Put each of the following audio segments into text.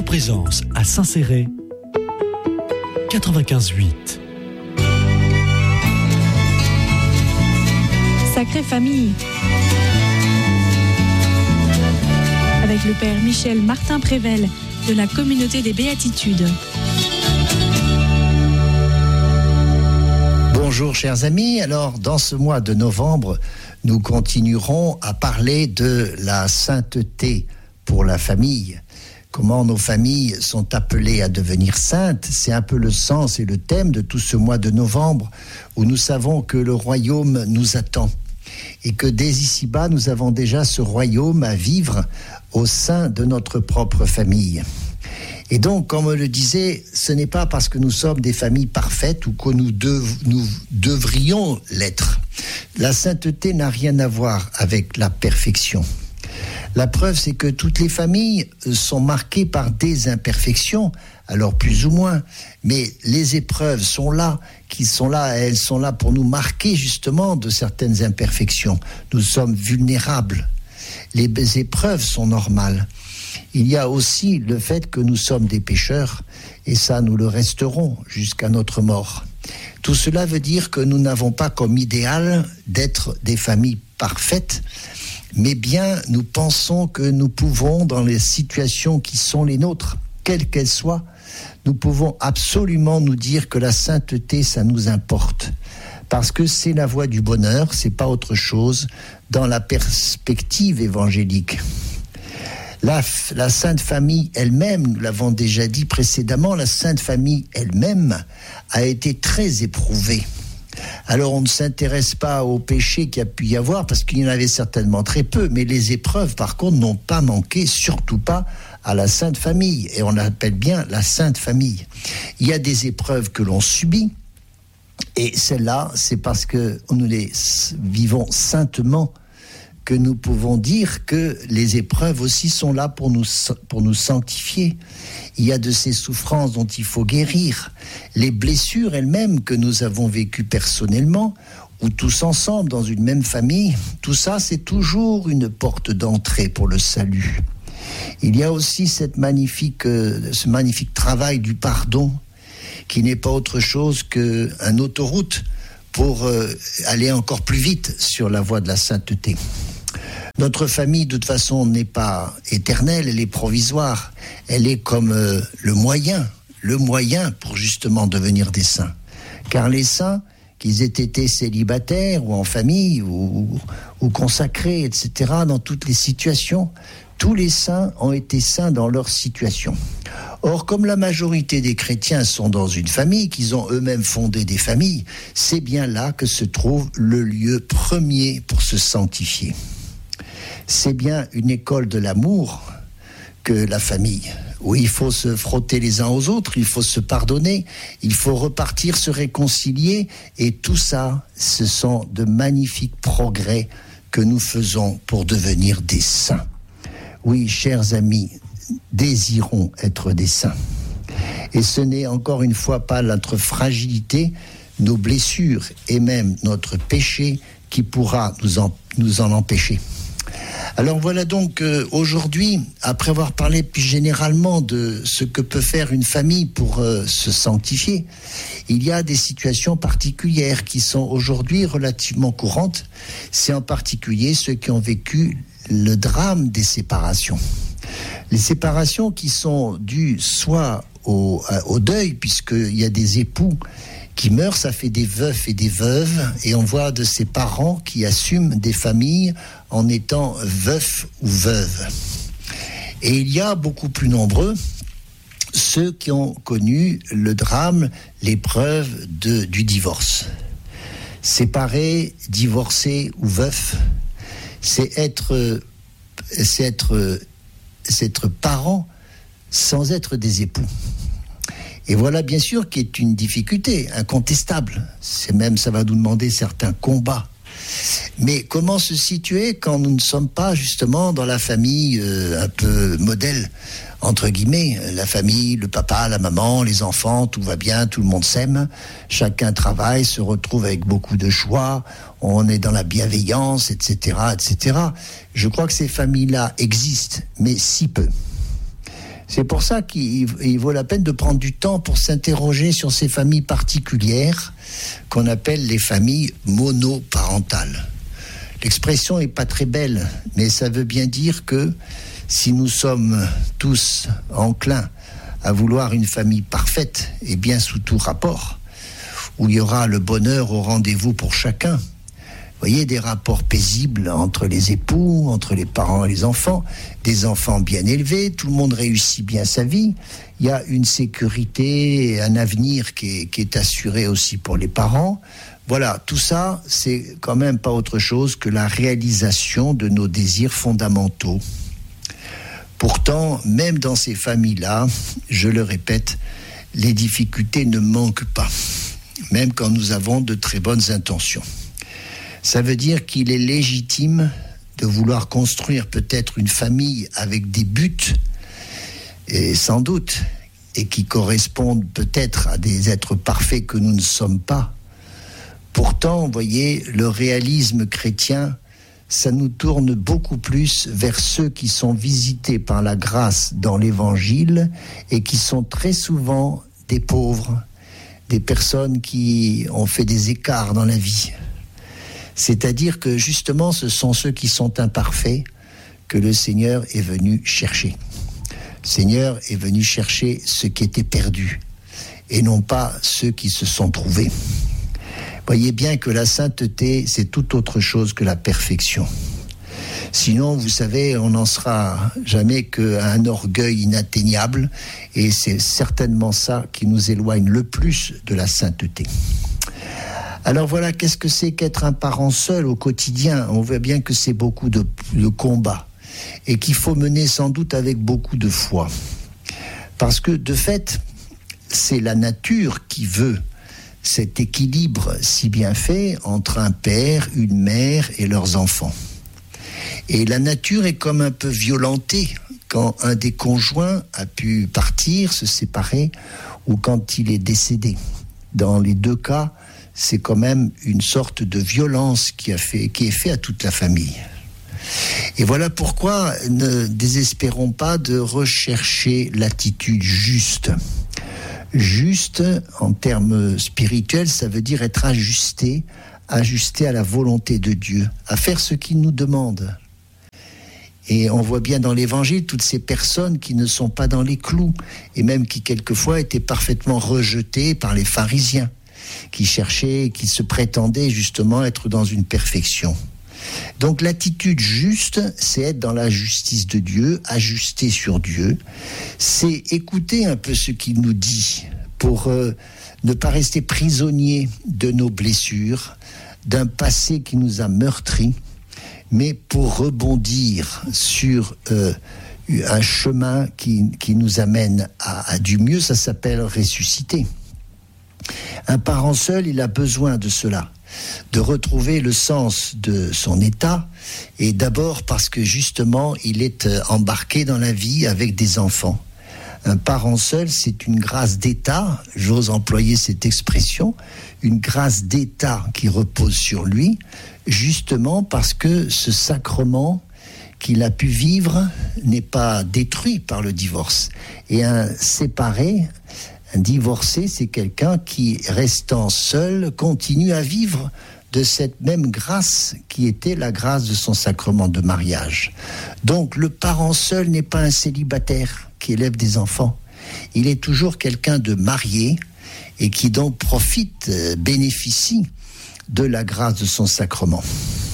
présence à Saint-Céré, 95.8. Sacrée famille. Avec le père Michel Martin Prével de la communauté des Béatitudes. Bonjour chers amis, alors dans ce mois de novembre, nous continuerons à parler de la sainteté pour la famille. Comment nos familles sont appelées à devenir saintes, c'est un peu le sens et le thème de tout ce mois de novembre où nous savons que le royaume nous attend et que dès ici-bas nous avons déjà ce royaume à vivre au sein de notre propre famille. Et donc, comme on le disait, ce n'est pas parce que nous sommes des familles parfaites ou que nous devrions l'être. La sainteté n'a rien à voir avec la perfection. La preuve, c'est que toutes les familles sont marquées par des imperfections, alors plus ou moins, mais les épreuves sont là, elles sont là pour nous marquer justement de certaines imperfections. Nous sommes vulnérables. Les épreuves sont normales. Il y a aussi le fait que nous sommes des pécheurs, et ça nous le resterons jusqu'à notre mort. Tout cela veut dire que nous n'avons pas comme idéal d'être des familles parfaites, mais bien nous pensons que nous pouvons, dans les situations qui sont les nôtres, quelles qu'elles soient, nous pouvons absolument nous dire que la sainteté, ça nous importe. Parce que c'est la voie du bonheur, c'est pas autre chose dans la perspective évangélique. La Sainte Famille elle-même, nous l'avons déjà dit précédemment, la Sainte Famille elle-même a été très éprouvée. Alors on ne s'intéresse pas aux péchés qu'il y a pu y avoir, parce qu'il y en avait certainement très peu, mais les épreuves par contre n'ont pas manqué, surtout pas à la Sainte Famille, et on l'appelle bien la Sainte Famille. Il y a des épreuves que l'on subit, et celles-là, c'est parce que nous les vivons saintement que nous pouvons dire que les épreuves aussi sont là pour nous sanctifier. Il y a de ces souffrances dont il faut guérir. Les blessures elles-mêmes que nous avons vécues personnellement, ou tous ensemble dans une même famille, tout ça c'est toujours une porte d'entrée pour le salut. Il y a aussi ce magnifique travail du pardon, qui n'est pas autre chose qu'une autoroute pour aller encore plus vite sur la voie de la sainteté. Notre famille, de toute façon, n'est pas éternelle, elle est provisoire. Elle est comme le moyen pour justement devenir des saints. Car les saints, qu'ils aient été célibataires ou en famille ou consacrés, etc., dans toutes les situations, tous les saints ont été saints dans leur situation. Or, comme la majorité des chrétiens sont dans une famille, qu'ils ont eux-mêmes fondé des familles, c'est bien là que se trouve le lieu premier pour se sanctifier. C'est bien une école de l'amour que la famille, où il faut se frotter les uns aux autres, il faut se pardonner, il faut repartir, se réconcilier, et tout ça, ce sont de magnifiques progrès que nous faisons pour devenir des saints. Oui, chers amis, désirons être des saints. Et ce n'est encore une fois pas notre fragilité, nos blessures et même notre péché qui pourra nous en empêcher. Alors voilà donc aujourd'hui, après avoir parlé plus généralement de ce que peut faire une famille pour se sanctifier, il y a des situations particulières qui sont aujourd'hui relativement courantes. C'est en particulier ceux qui ont vécu le drame des séparations. Les séparations qui sont dues soit au deuil, puisqu'il y a des époux qui meurent, ça fait des veufs et des veuves, et on voit de ces parents qui assument des familles en étant veufs ou veuves. Et il y a beaucoup plus nombreux ceux qui ont connu le drame, l'épreuve du divorce. Séparé, divorcé ou veuf, c'est être parent sans être des époux. Et voilà bien sûr qui est une difficulté incontestable. Ça va nous demander certains combats. Mais comment se situer quand nous ne sommes pas justement dans la famille un peu modèle, entre guillemets, la famille, le papa, la maman, les enfants, tout va bien, tout le monde s'aime, chacun travaille, se retrouve avec beaucoup de joie, on est dans la bienveillance, etc., etc. Je crois que ces familles-là existent, mais si peu. C'est pour ça qu'il vaut la peine de prendre du temps pour s'interroger sur ces familles particulières qu'on appelle les familles monoparentales. L'expression n'est pas très belle, mais ça veut bien dire que si nous sommes tous enclins à vouloir une famille parfaite et bien sous tout rapport, où il y aura le bonheur au rendez-vous pour chacun, vous voyez, des rapports paisibles entre les époux, entre les parents et les enfants, des enfants bien élevés, tout le monde réussit bien sa vie, il y a une sécurité et un avenir qui est assuré aussi pour les parents. Voilà, tout ça, c'est quand même pas autre chose que la réalisation de nos désirs fondamentaux. Pourtant, même dans ces familles-là, je le répète, les difficultés ne manquent pas, même quand nous avons de très bonnes intentions. Ça veut dire qu'il est légitime de vouloir construire peut-être une famille avec des buts, et sans doute, et qui correspondent peut-être à des êtres parfaits que nous ne sommes pas. Pourtant, vous voyez, le réalisme chrétien, ça nous tourne beaucoup plus vers ceux qui sont visités par la grâce dans l'Évangile et qui sont très souvent des pauvres, des personnes qui ont fait des écarts dans la vie. C'est-à-dire que justement, ce sont ceux qui sont imparfaits que le Seigneur est venu chercher. Le Seigneur est venu chercher ceux qui étaient perdus et non pas ceux qui se sont trouvés. Voyez bien que la sainteté, c'est tout autre chose que la perfection. Sinon, vous savez, on n'en sera jamais qu'à un orgueil inatteignable, et c'est certainement ça qui nous éloigne le plus de la sainteté. Alors voilà, qu'est-ce que c'est qu'être un parent seul au quotidien ? On voit bien que c'est beaucoup de combats, et qu'il faut mener sans doute avec beaucoup de foi. Parce que, de fait, c'est la nature qui veut cet équilibre si bien fait entre un père, une mère et leurs enfants. Et la nature est comme un peu violentée quand un des conjoints a pu partir, se séparer, ou quand il est décédé. Dans les deux cas, c'est quand même une sorte de violence qui est faite à toute la famille. Et voilà pourquoi ne désespérons pas de rechercher l'attitude juste. Juste, en termes spirituels, ça veut dire être ajusté à la volonté de Dieu, à faire ce qu'il nous demande. Et on voit bien dans l'Évangile toutes ces personnes qui ne sont pas dans les clous, et même qui quelquefois étaient parfaitement rejetées par les pharisiens, qui cherchaient, qui se prétendaient justement être dans une perfection. Donc l'attitude juste, c'est être dans la justice de Dieu, ajusté sur Dieu, c'est écouter un peu ce qu'il nous dit pour ne pas rester prisonnier de nos blessures, d'un passé qui nous a meurtris, mais pour rebondir sur un chemin qui nous amène à du mieux. Ça s'appelle ressusciter. Un parent seul, il a besoin de cela, de retrouver le sens de son état, et d'abord parce que justement il est embarqué dans la vie avec des enfants. Un parent seul, c'est une grâce d'état, j'ose employer cette expression, une grâce d'état qui repose sur lui, justement parce que ce sacrement qu'il a pu vivre n'est pas détruit par le divorce. Et un séparé, un divorcé, c'est quelqu'un qui, restant seul, continue à vivre de cette même grâce qui était la grâce de son sacrement de mariage. Donc le parent seul n'est pas un célibataire qui élève des enfants. Il est toujours quelqu'un de marié et qui donc profite, bénéficie de la grâce de son sacrement.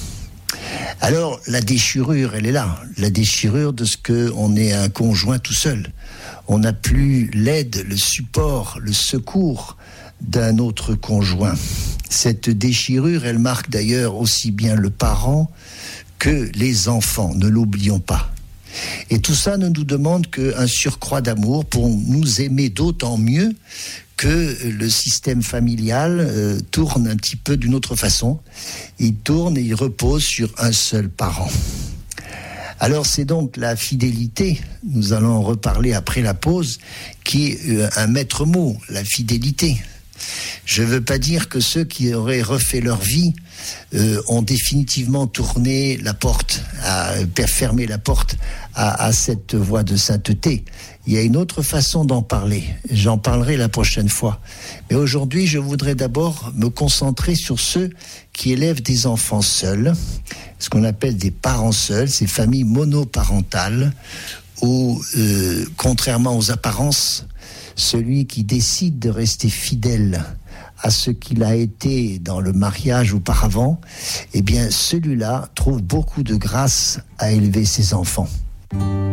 Alors la déchirure, elle est là. La déchirure de ce qu'on est un conjoint tout seul. On n'a plus l'aide, le support, le secours d'un autre conjoint. Cette déchirure, elle marque d'ailleurs aussi bien le parent que les enfants, ne l'oublions pas. Et tout ça ne nous demande qu'un surcroît d'amour pour nous aimer d'autant mieux que le système familial tourne un petit peu d'une autre façon. Il tourne et il repose sur un seul parent. Alors c'est donc la fidélité, nous allons en reparler après la pause, qui est un maître mot, la fidélité. Je ne veux pas dire que ceux qui auraient refait leur vie ont définitivement tourné la porte, fermé la porte à cette voie de sainteté. Il y a une autre façon d'en parler. J'en parlerai la prochaine fois. Mais aujourd'hui, je voudrais d'abord me concentrer sur ceux qui élèvent des enfants seuls, ce qu'on appelle des parents seuls, ces familles monoparentales, où, contrairement aux apparences, celui qui décide de rester fidèle à ce qu'il a été dans le mariage auparavant, eh bien, celui-là trouve beaucoup de grâce à élever ses enfants.